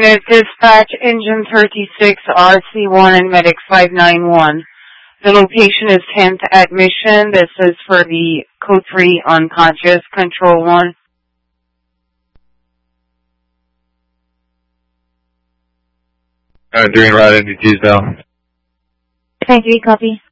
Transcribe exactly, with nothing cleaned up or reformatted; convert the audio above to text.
unit, dispatch engine thirty-six, R C one, and medic five nine one. The location is tenth at Mission. This is for the code three unconscious, control one. Alright, doing right into Teasdale. ten three, copy.